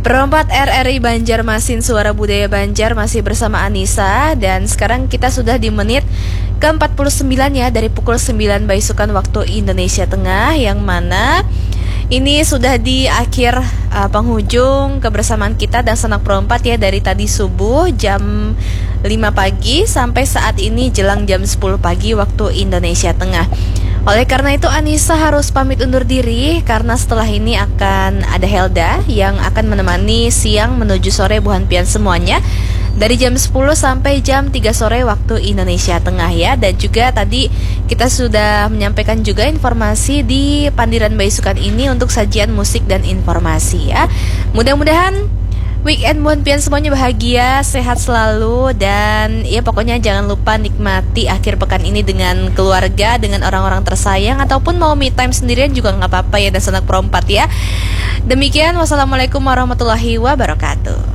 Perempat RRI Banjarmasin Suara Budaya Banjar masih bersama Anissa. Dan sekarang kita sudah di menit ke-49 ya, dari pukul 9 Baisukan waktu Indonesia Tengah, yang mana ini sudah di akhir penghujung kebersamaan kita dan Sanak Perempat ya, dari tadi subuh jam 5 pagi sampai saat ini jelang jam 10 pagi waktu Indonesia Tengah. Oleh karena itu Anissa harus pamit undur diri karena setelah ini akan ada Helda yang akan menemani siang menuju sore buhan pian semuanya dari jam 10 sampai jam 3 sore waktu Indonesia Tengah ya. Dan juga tadi kita sudah menyampaikan juga informasi di Pandiran Baisukan ini untuk sajian musik dan informasi ya. Mudah-mudahan weekend buhan pian semuanya bahagia, sehat selalu, dan ya pokoknya jangan lupa nikmati akhir pekan ini dengan keluarga, dengan orang-orang tersayang, ataupun mau me time sendirian juga nggak apa-apa ya, dan Sanak Perempat ya. Demikian, wassalamualaikum warahmatullahi wabarakatuh.